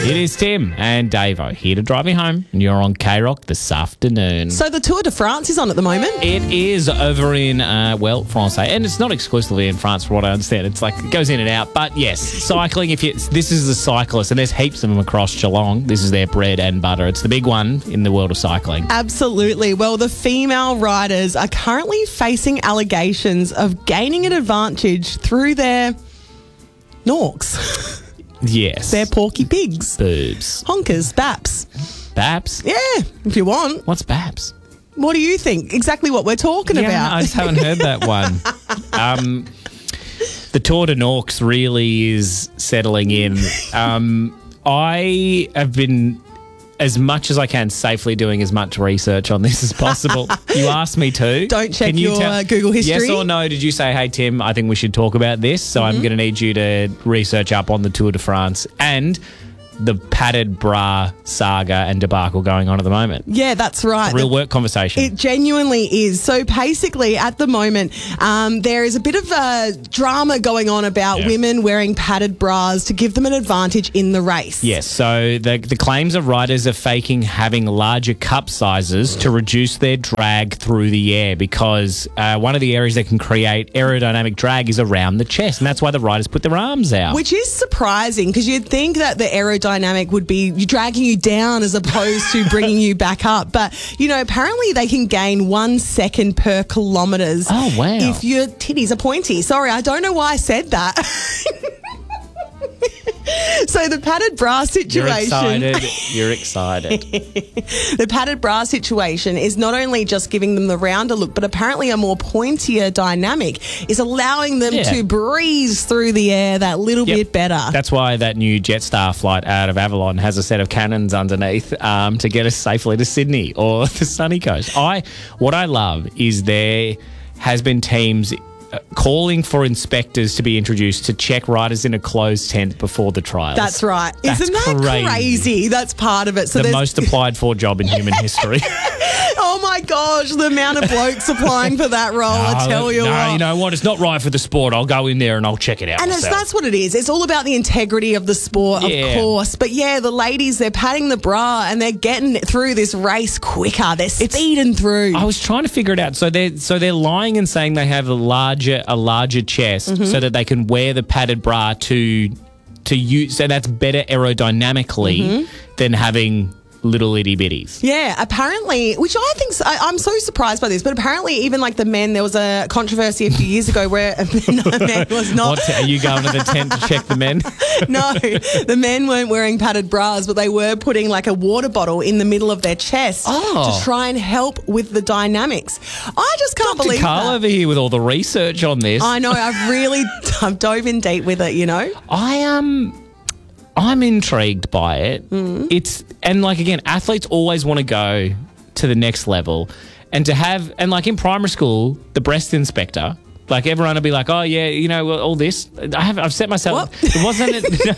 It is Tim and Davo here to drive you home, and you're on K-Rock this afternoon. So the Tour de France is on at the moment. It is over in, France, and it's not exclusively in France, from what I understand. It's like it goes in and out. But yes, cycling. This is a cyclist, and there's heaps of them across Geelong. This is their bread and butter. It's the big one in the world of cycling. Absolutely. Well, the female riders are currently facing allegations of gaining an advantage through their norks. Yes, They're porky pigs. boobs, Honkers, baps. babs. Yeah, if you want. What's babs? What do you think? Exactly what we're talking about. I just haven't heard that one. The Tour de Norks really is settling in. I have been, as much as I can, safely doing as much research on this as possible. You asked me to. Don't check Can you your Google history. Yes or no? Did you say, hey, Tim, I think we should talk about this? So I'm going to need you to research up on the Tour de France and the padded bra saga and debacle going on at the moment. Yeah, that's right. Real work conversation. It genuinely is. So basically, at the moment, there is a bit of a drama going on about women wearing padded bras to give them an advantage in the race. Yes, so the claims of riders are faking having larger cup sizes to reduce their drag through the air, because one of the areas that can create aerodynamic drag is around the chest, and that's why the riders put their arms out. Which is surprising, because you'd think that the aerodynamic would be dragging you down as opposed to bringing you back up. But, apparently they can gain 1 second per kilometres. Oh, wow. If your titties are pointy. Sorry, I don't know why I said that. So the padded bra situation... You're excited. The padded bra situation is not only just giving them the rounder look, but apparently a more pointier dynamic is allowing them to breeze through the air that little bit better. That's why that new Jetstar flight out of Avalon has a set of cannons underneath to get us safely to Sydney or the sunny coast. What I love is there has been teams calling for inspectors to be introduced to check riders in a closed tent before the trials. That's right. Isn't that crazy? That's part of it. So the most applied for job in human history. Oh my gosh, the amount of blokes applying for that role, I tell you what. You know what? It's not right for the sport. I'll go in there and I'll check it out and that's what it is. It's all about the integrity of the sport, of course. But yeah, the ladies, they're padding the bra and they're getting through this race quicker. They're speeding through. I was trying to figure it out. So they're lying and saying they have a larger chest so that they can wear the padded bra to use. So that's better aerodynamically than having little itty bitties. Yeah, apparently, which I think, I'm so surprised by this, but apparently even like the men, there was a controversy a few years ago where a man was not... What, are you going to the tent to check the men? No, the men weren't wearing padded bras, but they were putting like a water bottle in the middle of their chest to try and help with the dynamics. I just can't believe Carl over here with all the research on this. I know, I've dove in deep with it, I'm intrigued by it. Again, athletes always want to go to the next level, and in primary school, the breast inspector, like everyone will be like, oh yeah, all this. I've set myself. It wasn't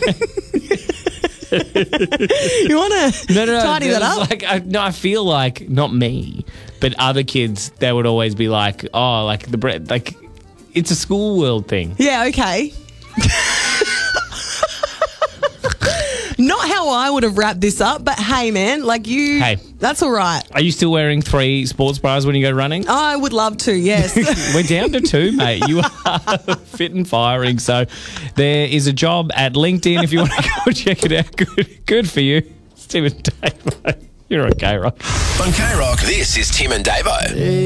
it. You want to tidy that up? I feel like not me, but other kids. They would always be like, oh, like the breast, like it's a school world thing. Yeah. Okay. Not how I would have wrapped this up, but hey, man, that's all right. Are you still wearing 3 sports bras when you go running? I would love to, yes. We're down to 2, mate. You are fit and firing. So there is a job at LinkedIn if you want to go check it out. Good for you. It's Tim and Davo. You're on K-Rock. On K-Rock, this is Tim and Davo.